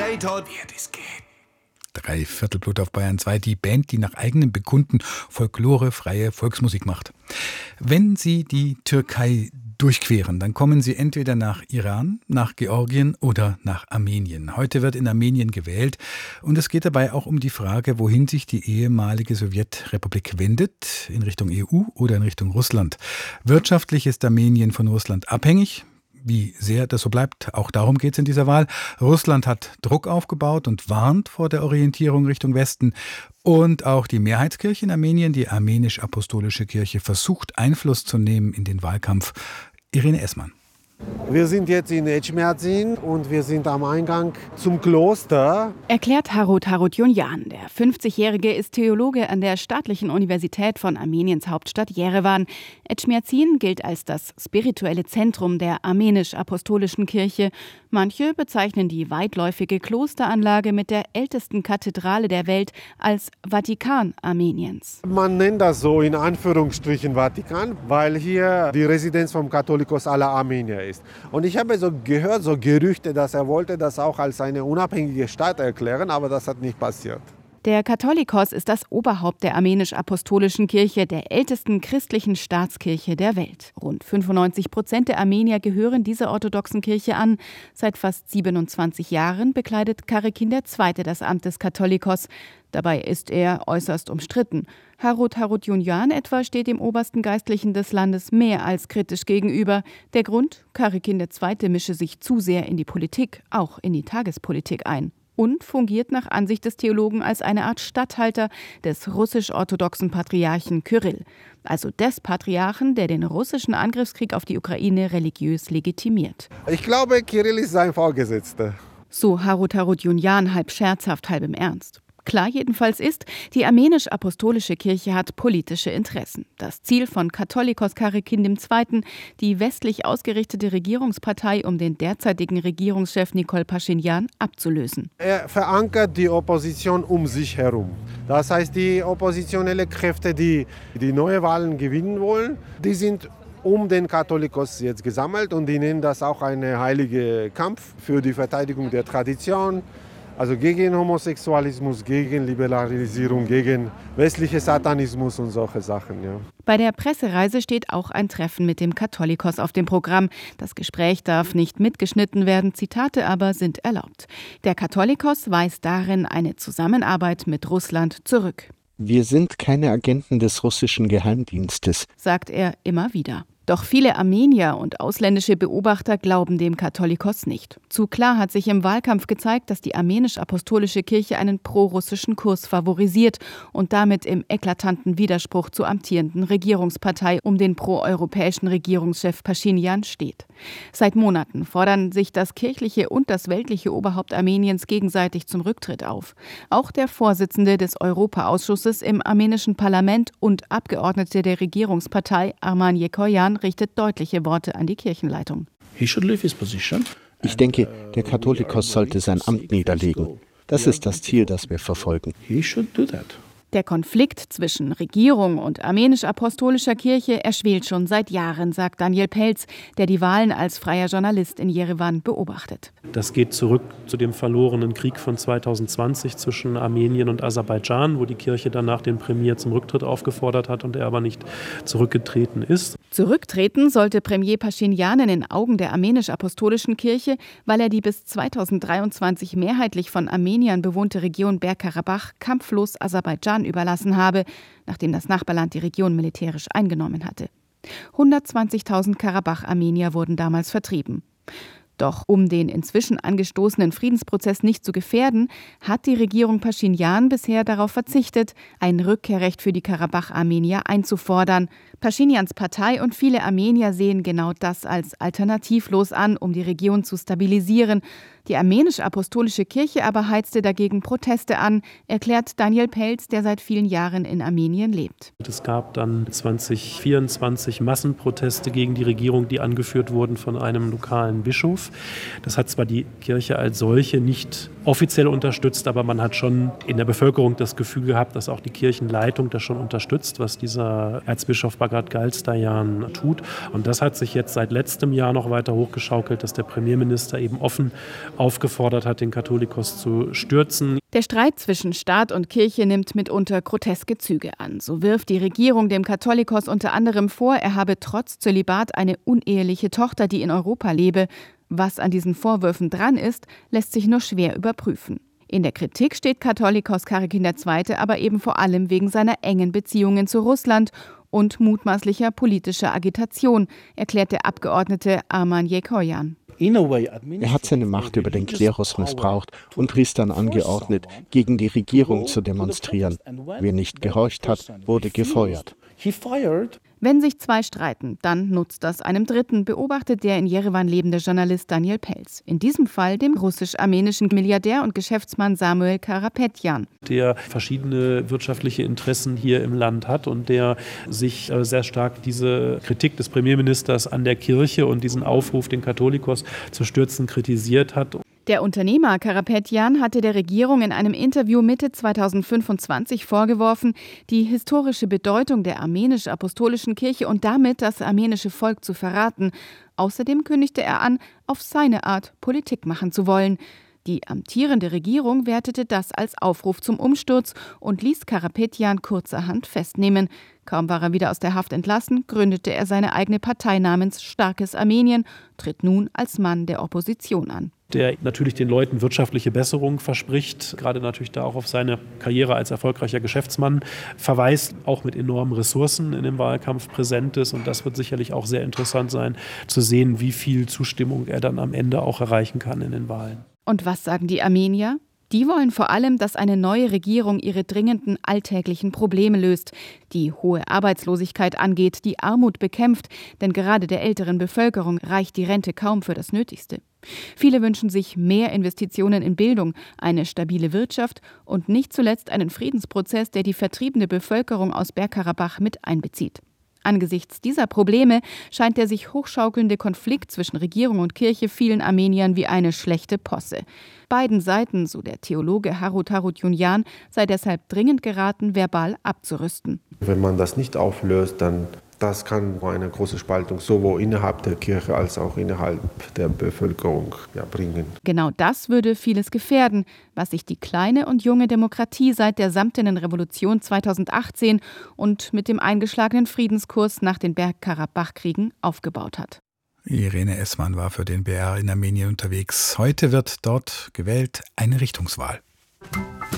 Zeit hat, wie das geht. Dreiviertel Blut auf Bayern 2, die Band, die nach eigenem Bekunden folklorefreie Volksmusik macht. Wenn Sie die Türkei durchqueren, dann kommen Sie entweder nach Iran, nach Georgien oder nach Armenien. Heute wird in Armenien gewählt und es geht dabei auch um die Frage, wohin sich die ehemalige Sowjetrepublik wendet, in Richtung EU oder in Richtung Russland. Wirtschaftlich ist Armenien von Russland abhängig. Wie sehr das so bleibt, auch darum geht es in dieser Wahl. Russland hat Druck aufgebaut und warnt vor der Orientierung Richtung Westen. Und auch die Mehrheitskirche in Armenien, die armenisch-apostolische Kirche, versucht Einfluss zu nehmen in den Wahlkampf. Irene Essmann. Wir sind jetzt in Etchmiadzin und wir sind am Eingang zum Kloster. Erklärt Harut Harutjunjan. Der 50-Jährige ist Theologe an der Staatlichen Universität von Armeniens Hauptstadt Jerewan. Etchmiadzin gilt als das spirituelle Zentrum der armenisch-apostolischen Kirche. Manche bezeichnen die weitläufige Klosteranlage mit der ältesten Kathedrale der Welt als Vatikan Armeniens. Man nennt das so in Anführungsstrichen Vatikan, weil hier die Residenz vom Katholikos aller Armenier ist. Und ich habe so gehört, so Gerüchte, dass er wollte das auch als eine unabhängige Stadt erklären, aber das hat nicht passiert. Der Katholikos ist das Oberhaupt der armenisch-apostolischen Kirche, der ältesten christlichen Staatskirche der Welt. Rund 95% der Armenier gehören dieser orthodoxen Kirche an. Seit fast 27 Jahren bekleidet Karekin II. Das Amt des Katholikos. Dabei ist er äußerst umstritten. Harut Harutjunjan etwa steht dem obersten Geistlichen des Landes mehr als kritisch gegenüber. Der Grund? Karekin II. Mische sich zu sehr in die Politik, auch in die Tagespolitik ein. Und fungiert nach Ansicht des Theologen als eine Art Statthalter des russisch-orthodoxen Patriarchen Kyrill, also des Patriarchen, der den russischen Angriffskrieg auf die Ukraine religiös legitimiert. Ich glaube, Kyrill ist sein Vorgesetzter. So Harut Harutjunjan halb scherzhaft, halb im Ernst. Klar jedenfalls ist, die armenisch-apostolische Kirche hat politische Interessen. Das Ziel von Katholikos Karekin II., die westlich ausgerichtete Regierungspartei um den derzeitigen Regierungschef Nikol Paschinjan abzulösen. Er verankert die Opposition um sich herum. Das heißt, die oppositionellen Kräfte, die neue Wahlen gewinnen wollen, die sind um den Katholikos jetzt gesammelt und die nennen das auch einen heiligen Kampf für die Verteidigung der Tradition. Also gegen Homosexualismus, gegen Liberalisierung, gegen westlichen Satanismus und solche Sachen. Ja. Bei der Pressereise steht auch ein Treffen mit dem Katholikos auf dem Programm. Das Gespräch darf nicht mitgeschnitten werden, Zitate aber sind erlaubt. Der Katholikos weist darin eine Zusammenarbeit mit Russland zurück. Wir sind keine Agenten des russischen Geheimdienstes, sagt er immer wieder. Doch viele Armenier und ausländische Beobachter glauben dem Katholikos nicht. Zu klar hat sich im Wahlkampf gezeigt, dass die armenisch-apostolische Kirche einen prorussischen Kurs favorisiert und damit im eklatanten Widerspruch zur amtierenden Regierungspartei um den proeuropäischen Regierungschef Paschinjan steht. Seit Monaten fordern sich das kirchliche und das weltliche Oberhaupt Armeniens gegenseitig zum Rücktritt auf. Auch der Vorsitzende des Europaausschusses im armenischen Parlament und Abgeordnete der Regierungspartei Arman Yekoyan richtet deutliche Worte an die Kirchenleitung. Ich denke, der Katholikos sollte sein Amt niederlegen. Das ist das Ziel, das wir verfolgen. Der Konflikt zwischen Regierung und armenisch-apostolischer Kirche erschwelt schon seit Jahren, sagt Daniel Pelz, der die Wahlen als freier Journalist in Jerewan beobachtet. Das geht zurück zu dem verlorenen Krieg von 2020 zwischen Armenien und Aserbaidschan, wo die Kirche danach den Premier zum Rücktritt aufgefordert hat und er aber nicht zurückgetreten ist. Zurücktreten sollte Premier Paschinjan in den Augen der armenisch-apostolischen Kirche, weil er die bis 2023 mehrheitlich von Armeniern bewohnte Region Bergkarabach kampflos Aserbaidschan überlassen habe, nachdem das Nachbarland die Region militärisch eingenommen hatte. 120.000 Karabach-Armenier wurden damals vertrieben. Doch um den inzwischen angestoßenen Friedensprozess nicht zu gefährden, hat die Regierung Paschinjan bisher darauf verzichtet, ein Rückkehrrecht für die Karabach-Armenier einzufordern. Paschinjans Partei und viele Armenier sehen genau das als alternativlos an, um die Region zu stabilisieren. Die armenisch-apostolische Kirche aber heizte dagegen Proteste an, erklärt Daniel Pelz, der seit vielen Jahren in Armenien lebt. Es gab dann 2024 Massenproteste gegen die Regierung, die angeführt wurden von einem lokalen Bischof. Das hat zwar die Kirche als solche nicht offiziell unterstützt, aber man hat schon in der Bevölkerung das Gefühl gehabt, dass auch die Kirchenleitung das schon unterstützt, was dieser Erzbischof Bhagat Galstayan tut. Und das hat sich jetzt seit letztem Jahr noch weiter hochgeschaukelt, dass der Premierminister eben offen aufgefordert hat, den Katholikos zu stürzen. Der Streit zwischen Staat und Kirche nimmt mitunter groteske Züge an. So wirft die Regierung dem Katholikos unter anderem vor, er habe trotz Zölibat eine uneheliche Tochter, die in Europa lebe. Was an diesen Vorwürfen dran ist, lässt sich nur schwer überprüfen. In der Kritik steht Katholikos Karakin II. Aber eben vor allem wegen seiner engen Beziehungen zu Russland und mutmaßlicher politischer Agitation, erklärt der Abgeordnete Arman Yekoyan. Er hat seine Macht über den Klerus missbraucht und Priestern angeordnet, gegen die Regierung zu demonstrieren. Wer nicht gehorcht hat, wurde gefeuert. Wenn sich zwei streiten, dann nutzt das einem Dritten, beobachtet der in Jerewan lebende Journalist Daniel Pelz. In diesem Fall dem russisch-armenischen Milliardär und Geschäftsmann Samuel Karapetyan. Der verschiedene wirtschaftliche Interessen hier im Land hat und der sich sehr stark diese Kritik des Premierministers an der Kirche und diesen Aufruf, den Katholikos zu stürzen, kritisiert hat. Der Unternehmer Karapetyan hatte der Regierung in einem Interview Mitte 2025 vorgeworfen, die historische Bedeutung der armenisch-apostolischen Kirche und damit das armenische Volk zu verraten. Außerdem kündigte er an, auf seine Art Politik machen zu wollen. Die amtierende Regierung wertete das als Aufruf zum Umsturz und ließ Karapetyan kurzerhand festnehmen. Kaum war er wieder aus der Haft entlassen, gründete er seine eigene Partei namens Starkes Armenien, tritt nun als Mann der Opposition an. Der natürlich den Leuten wirtschaftliche Besserung verspricht, gerade natürlich da auch auf seine Karriere als erfolgreicher Geschäftsmann verweist, auch mit enormen Ressourcen in dem Wahlkampf präsent ist. Und das wird sicherlich auch sehr interessant sein, zu sehen, wie viel Zustimmung er dann am Ende auch erreichen kann in den Wahlen. Und was sagen die Armenier? Die wollen vor allem, dass eine neue Regierung ihre dringenden alltäglichen Probleme löst, die hohe Arbeitslosigkeit angeht, die Armut bekämpft, denn gerade der älteren Bevölkerung reicht die Rente kaum für das Nötigste. Viele wünschen sich mehr Investitionen in Bildung, eine stabile Wirtschaft und nicht zuletzt einen Friedensprozess, der die vertriebene Bevölkerung aus Bergkarabach mit einbezieht. Angesichts dieser Probleme scheint der sich hochschaukelnde Konflikt zwischen Regierung und Kirche vielen Armeniern wie eine schlechte Posse. Beiden Seiten, so der Theologe Harut Harutjunyan, sei deshalb dringend geraten, verbal abzurüsten. Wenn man das nicht auflöst, dann das kann eine große Spaltung sowohl innerhalb der Kirche als auch innerhalb der Bevölkerung bringen. Genau das würde vieles gefährden, was sich die kleine und junge Demokratie seit der Samtenen Revolution 2018 und mit dem eingeschlagenen Friedenskurs nach den Bergkarabach-Kriegen aufgebaut hat. Irene Essmann war für den BR in Armenien unterwegs. Heute wird dort gewählt eine Richtungswahl.